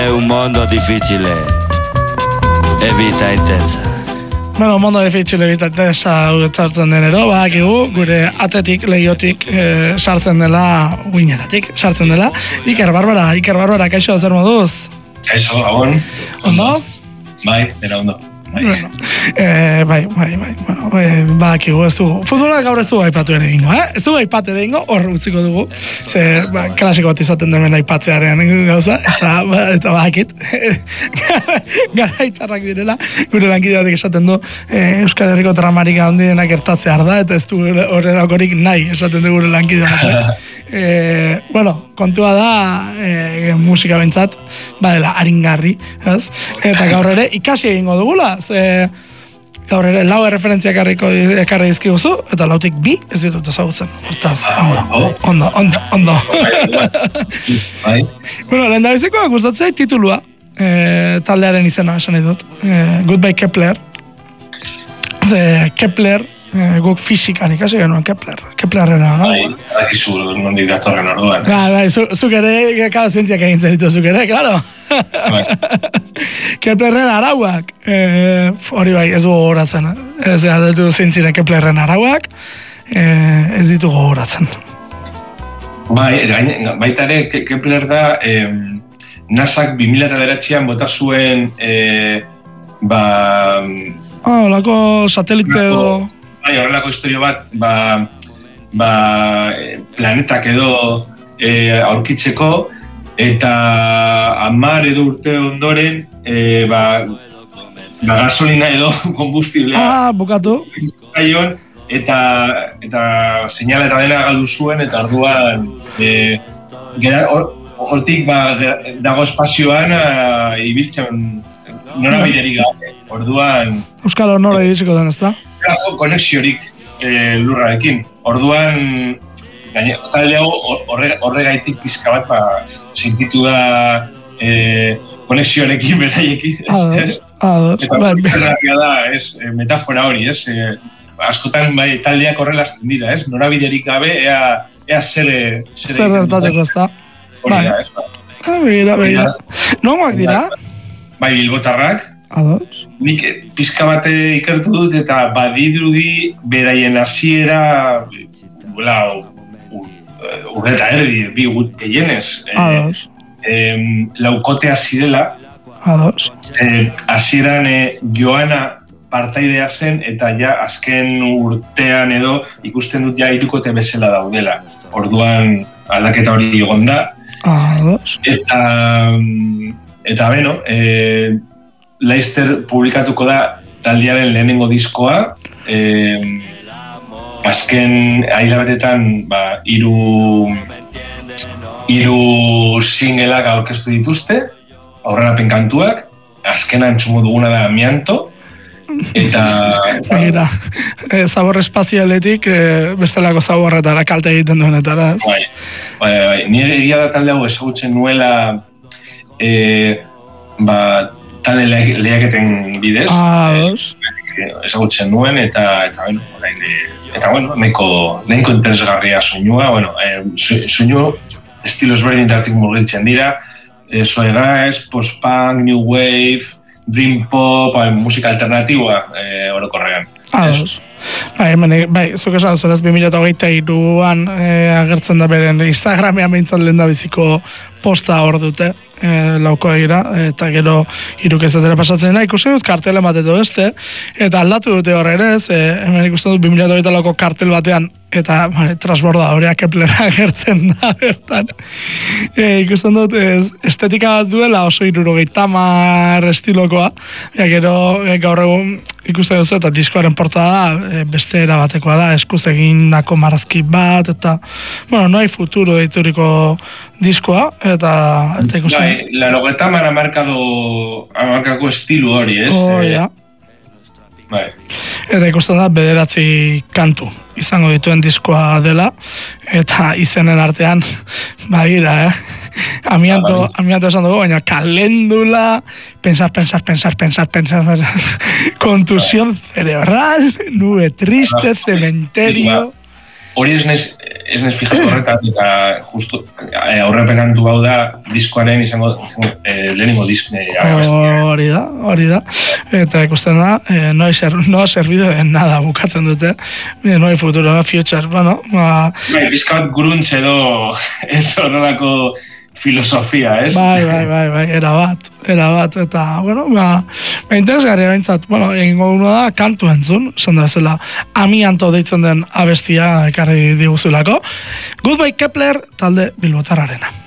È un mondo difficile e vita intensa. Bueno, mondo difficile vita intensa sartzen denero, badakigu, gure atetik, lehiotik sartzen dela, uinetatik sartzen dela. Iker Barbara, kaixo zer moduz? Kaixo, gabon. Ondo? Bai, dena ondo. Bueno, badakigu, ez dugu. Futbola gaur ez dugu aipatu ere ingo, Ez dugu aipatu ere ingo, hor utziko dugu. Ze, klasiko bat izaten demen aipatzearen gauza, eta badakit. Gara itxarrak direla, gure lankide batek esaten du Euskal Herriko dramarik handienak gertatzear da, eta ez du horrelakorik nahi esaten du gure lankide batek. Bueno, kontua da musika bentsat, badela aringarri, ez? Eta gaur ere ikasi egingo dugula, gaur ere lau referentziak ekarri dizkiguzu, eta lautik bi ez ditut ezagutzen. Hortaz, ondo. Bueno, lehen da bizikoa gustatzea titulua, taldearen izena esan edut, Goodbye Kepler. Kepler, guk fisikan ikasi genuen Keplerrena, no? Akizu, nondik datorren orduan. Bai, zuk ere, karo, zientziak egin zen ditu zuk ere, klaro. Keplerren arauak, hori bai, ez dugu gogoratzen. Ez ditu zientzinen Keplerren arauak, ez ditu gogoratzen. Bai, baita ere, Kepler da, NASAk 2009an bota zuen, lako satelite edo... Bai, horrelako historio bat, planetak edo aurkitzeko, eta 10 edo urte ondoren, gasolina edo kombustiblea. Bukatu. Eta seinala eta dena galdu zuen, eta orduan, hortik dago espazioan ibiltzen nora biderik gabe. Orduan... Euskal Honora iritsiko den, ezta? Konexiorik lurrarekin. Orduan, talde hau horregaitik pizka bat sentitu da konexioarekin beraiekin. Eta horregaia da, metafora hori, askotan taldeak horrelazten dira, norabiderik gabe, ea zer ertateko, ezta? Hori da, Begira. Nongoak dira? Bai, bilbotarrak. Nik pizka bate ikertu dut eta badirudi beraien hasiera urreta erdi, bi gehienez. Laukotea zirela. Hasieran Joana partaidea zen eta ja azken urtean edo ikusten dut ja hirukote bezala daudela. Orduan aldaketa hori egon da. Eta beno, Leicester publikatuko da taldearen lehenengo diskoa, azken hilabetetan hiru singleak aurkeztu dituzte, aurrerapen kantuak, azkena entzungo duguna da Amianto, eta... Begira, zabor espazialetik bestelako zaborretara kalte egiten duenetara. Bai, nire egia da talde hau ezagutzen nuela talde lehiaketen bidez, ezagutzen nuen, eta nahiko interesgarria soinua, soinu estilo ezberdinetatik murgiltzen dira, soegaz, post-punk, new wave, dream pop, musika alternatiboa orokorrean. Bai, zuk esan zuen ez 2023an agertzen da beren Instagramean behintzat lehen da biziko posta hor dute, lauko egira, eta gero iruk ez dutera pasatzen da, ikusten dut kartelen bat edo beste, eta aldatu dute horre ez, hemen ikusten dut 2023ko kartel batean, eta transbordadorea Keplera agertzen da bertan. Ikusten dut estetika bat duela oso 70 estilokoa, gero gaur egun ikusten duzu eta diskoaren portada beste era batekoa da, eskuz egindako marrazki bat, eta, no hay futuro deituriko diskoa, eta ikusten... Bai, larogeta markako estilu hori, ez? Bai. Eta ikusten da, 9 kantu izango dituen diskoa dela, eta izenen artean, bagira, Amianto esan dugu, baina kalendula, pensar, contusión cerebral, nube triste, cementerio, hori ez nez fijatu horretan, eta justu aurrepenantu hau da diskoaren izango lehenengo abestia. Hori da. Eta ikusten da, no ha servido de nada bukatzen dute. No hay futuro, no future. Bueno, bizka bat gruntz edo ez horrelako filosofia, ez? Bai, erabat, eta, bueno, interesgarria behintzat, egingo dugu da, kantu entzun, zonda bezala, amianto deitzen den abestia ekarri diguzulako. Goodbye Kepler, talde bilbotarrarena.